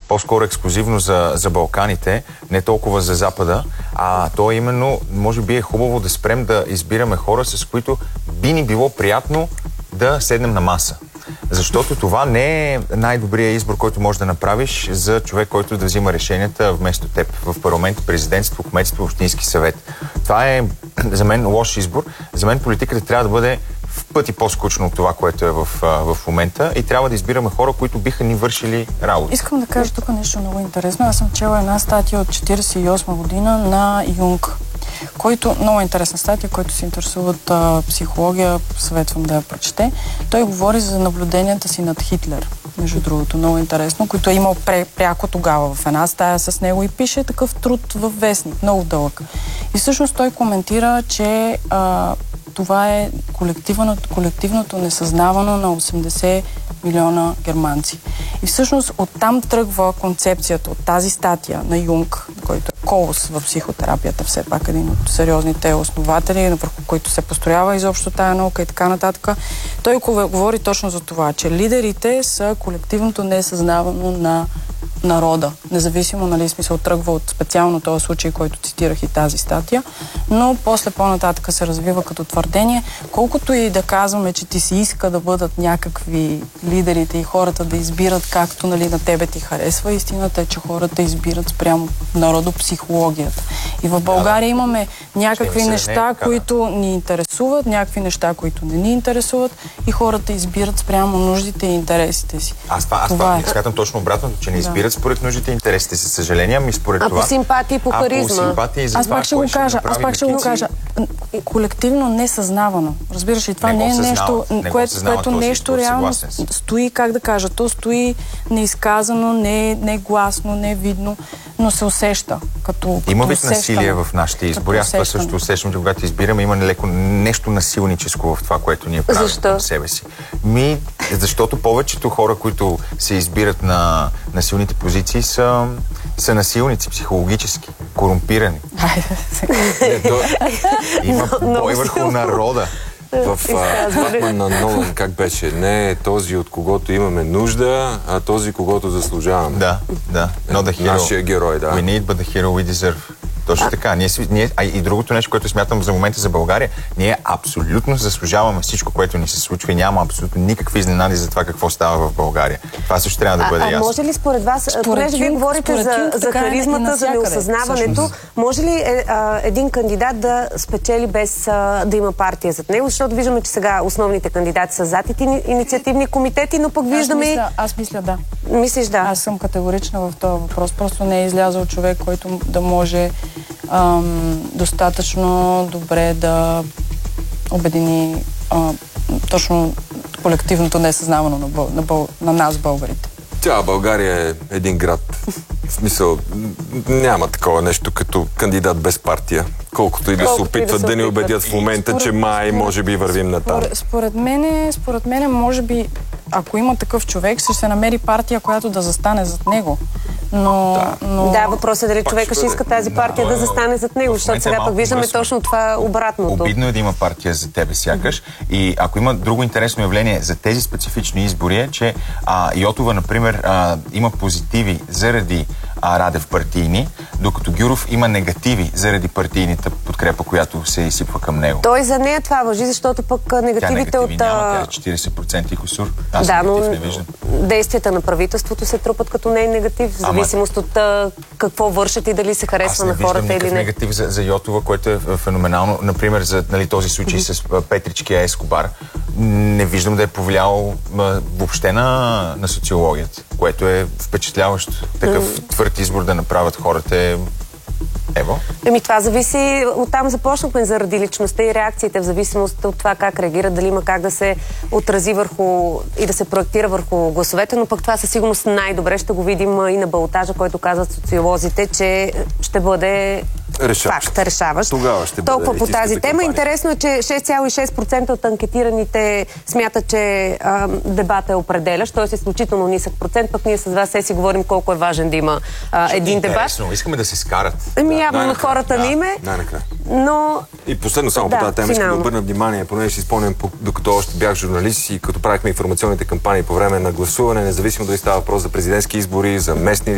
по-скоро ексклюзивно за Балканите, не толкова за Запада, а то именно, може би е хубаво да спрем да избираме хора, с които би ни било приятно да седнем на маса. Защото това не е най-добрият избор, който можеш да направиш за човек, който да взима решенията вместо теб в парламент, президентство, кметство, общински съвет. Това е за мен лош избор. За мен политиката трябва да бъде в пъти по-скучно от това, което е в момента и трябва да избираме хора, които биха ни вършили работа. Искам да кажа тук нещо много интересно. Аз съм чела една статия от 1948 година на Юнг, който, много интересна статия, който се интересуват психология, съветвам да я прочете. Той говори за наблюденията си над Хитлер, между другото, много интересно, който е имал пряко тогава в една стая с него и пише такъв труд във вестник, много дълъг. И всъщност той коментира, че това е колективното несъзнавано на 80 милиона германци. И всъщност оттам тръгва концепцията от тази статия на Юнг, който е колос в психотерапията, все пак един от сериозните основатели, върху които се построява изобщо тая наука и така нататък. Той говори точно за това, че лидерите са колективното несъзнавано на народа. Независимо, нали, смисъл тръгва от специално този случай, който цитирах и тази статия, но после по-нататък се развива като твърдение. Колкото и да казваме, че ти си иска да бъдат някакви лидерите и хората да избират както, нали, на тебе ти харесва, истината е, че хората избират спрямо народопсихологията. И в България имаме някакви неща, които ни интересуват, някакви неща, които не ни интересуват и хората избират спрямо нуждите и интересите си. Аз смятам точно обратното, че не избират според нуждите и интересите си, съжаление, ами според това. По симпатия и по харизма. Аз пак ще го кажа. Колективно несъзнавано. Разбираш ли, това не е нещо, което нещо реално стои, как да кажа, то стои неизказано, не гласно, не видно, но се усеща като има вид насилие в нашите избори. Аз това също усещам, че когато избираме, има леко нещо насилническо в това, което ние правим към себе си. Защото повечето хора, които се избират на силните позиции, са насилници, психологически, корумпирани. Има бой върху народа. В Батман на Нолан как беше? Не този, от когото имаме нужда, а този, когото заслужаваме. Да. Нашия герой, да. We need, but the hero we deserve. Точно така. И другото нещо, което смятам за момента за България, ние абсолютно заслужаваме всичко, което ни се случва и няма абсолютно никакви изненади за това какво става в България. Това също трябва да бъде ясно. Може ли според вас, понеже вие говорите за харизмата, за неосъзнаването, може ли един кандидат да спечели без да има партия зад него? Защото виждаме, че сега основните кандидати са зад инициативни комитети, но пък виждаме... Аз мисля да. Мислиш да? Аз съм категорична в този въпрос. Просто не е излязъл човек, който да може достатъчно добре да обедини точно колективното несъзнавано на нас, българите. България е един град. В смисъл, няма такова нещо като кандидат без партия. Колкото и да се опитват да ни убедят в момента, че май може би вървим натам. Според мен, може би, ако има такъв човек, ще се намери партия, която да застане зад него. Да, въпросът е дали човека ще иска тази партия да застане зад него, защото сега пък виждаме точно това обратното. Обидно е да има партия за тебе сякаш. И ако има друго интересно явление за тези специфични избори е, че Йотова, например, има позитиви заради Радев партийни, докато Гюров има негативи заради партийната подкрепа, която се изсипва към него. Той за нея това важи, защото пък негативите от... Тя е 40% и кусур. Да, но действията на правителството се трупат като не е негатив, в зависимост от какво вършат и дали се харесва на хората или не. Аз не виждам негатив за Йотова, което е феноменално. Например, за този случай с Петричкия Ескобар. Не виждам да е повлияло въобще на социологията, което е впечатляващо. Такъв твърд избор да направят хората е... Ево? Това зависи, оттам започнахме заради личността и реакциите, в зависимост от това как реагира, дали има как да се отрази върху и да се проектира върху гласовете, но пък това със сигурност най-добре ще го видим и на балотажа, който казват социолозите, че ще бъде решаващ. Тогава ще бъде толкова по тази тема. Интересно е, че 6,6% от анкетираните смятат, че дебата е определящ, т.е. изключително нисък процент, пък ние с вас си говорим колко е важен да има един дебат. Искаме да се скарат. Явно на хората не име. Но... И последно само по тази тема искам да обърна внимание, понеже си спомням, докато още бях журналист и като правихме информационните кампании по време на гласуване, независимо дали става въпрос за президентски избори, за местни